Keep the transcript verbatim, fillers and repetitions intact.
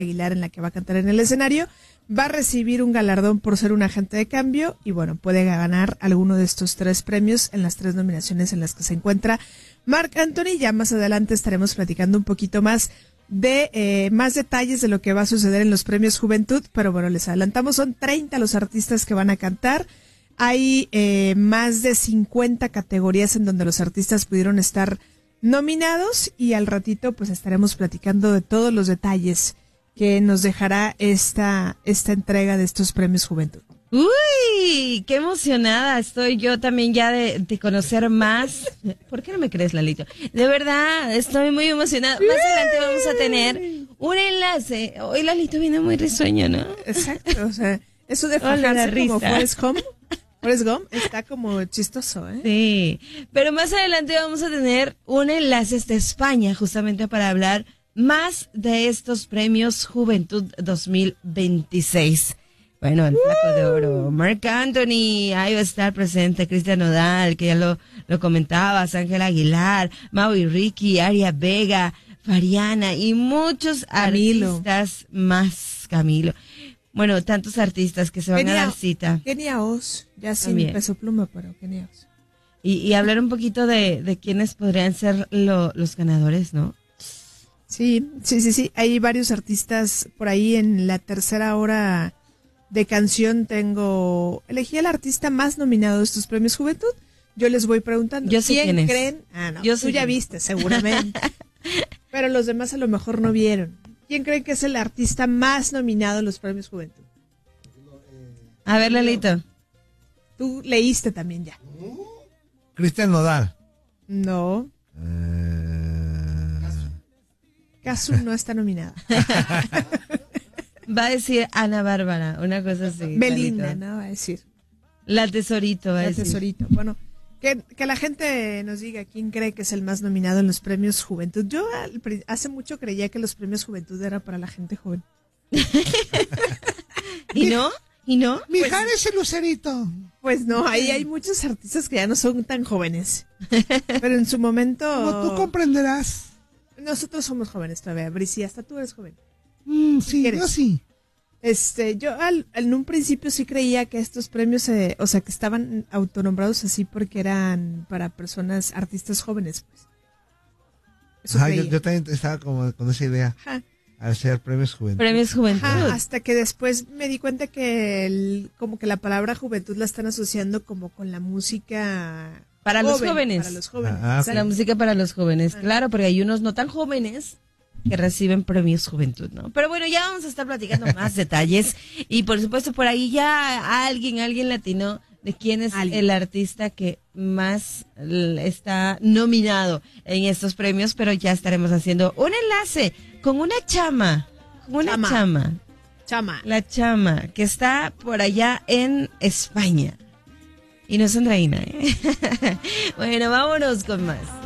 Aguilar, en la que va a cantar en el escenario, va a recibir un galardón por ser un agente de cambio y bueno, puede ganar alguno de estos tres premios en las tres nominaciones en las que se encuentra Marc Anthony. Ya más adelante estaremos platicando un poquito más de eh, más detalles de lo que va a suceder en los premios Juventud, pero bueno, les adelantamos, son treinta los artistas que van a cantar. Hay eh, más de cincuenta categorías en donde los artistas pudieron estar nominados y al ratito pues estaremos platicando de todos los detalles que nos dejará esta, esta entrega de estos premios Juventud. Uy, qué emocionada estoy yo también ya de, de conocer más. ¿Por qué no me crees, Lalito? De verdad, estoy muy emocionada. Más adelante vamos a tener un enlace. Hoy Lalito viene muy risueño, ¿no? Exacto, o sea, eso de fajarse como Forrest Gump, Forrest Gump está como chistoso, ¿eh? Sí, pero más adelante vamos a tener un enlace hasta España justamente para hablar más de estos premios Juventud dos mil veintiséis. Bueno, el Flaco de Oro, Marc Anthony, ahí va a estar presente Cristian Nodal, que ya lo, lo comentabas, Ángel Aguilar, Mau y Ricky, Aria Vega, Fariana y muchos Camilo. artistas más, Camilo. Bueno, tantos artistas que se van Kenia, a dar cita. Kenia Os, ya sin También. Peso Pluma, pero Kenia Os. Y, y hablar un poquito de, de quiénes podrían ser lo, los ganadores, ¿no? Sí, sí, sí, sí, hay varios artistas por ahí en la tercera hora de canción. Tengo, elegí al artista más nominado de estos premios Juventud. Yo les voy preguntando, Yo sé ¿quién quién es. creen? Ah, no, Yo tú sé ya quién. viste, seguramente. Pero los demás a lo mejor no vieron. ¿Quién creen que es el artista más nominado en los premios Juventud? A ver, Lalito. Tú leíste también ya. Cristian Nodal. No, Eh... Casu no está nominada. Va a decir Ana Bárbara, una cosa así. Belinda, Lalito. ¿no? Va a decir. La Tesorito, va a El decir. tesorito. Bueno, que, que la gente nos diga quién cree que es el más nominado en los premios Juventud. Yo al pri- hace mucho creía que los premios Juventud era para la gente joven. ¿Y no? ¿Y no? Mijares y Lucerito. Pues no, ahí hay muchos artistas que ya no son tan jóvenes. Pero en su momento... Como tú comprenderás. Nosotros somos jóvenes todavía, Brici, hasta tú eres joven. Mm, sí, ¿Quieres? yo sí. Este, yo al, en un principio sí creía que estos premios, eh, o sea, que estaban autonombrados así porque eran para personas, artistas jóvenes, pues. Eso Ajá, yo, creía. yo también estaba como con esa idea. Ajá. Al ser premios juventud. Premios Juventud. Ajá, hasta que después me di cuenta que el, como que la palabra juventud la están asociando como con la música Para los joven, jóvenes. Para los jóvenes. Ah, Exacto. La música para los jóvenes, Ajá. claro, porque hay unos no tan jóvenes que reciben premios Juventud, ¿no? Pero bueno, ya vamos a estar platicando más detalles y por supuesto por ahí ya alguien, alguien latino de quién es Alguien. el artista que más l- está nominado en estos premios, pero ya estaremos haciendo un enlace con una chama, una Chama. chama, Chama. la chama que está por allá en España. Y no es Andreina, ¿eh? Bueno, vámonos con más.